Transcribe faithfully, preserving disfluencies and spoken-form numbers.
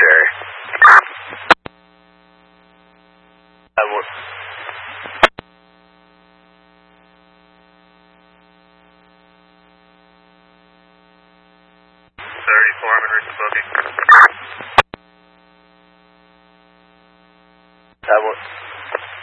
Sure. I will. thirty-four, I'm in Richmond booking. I will.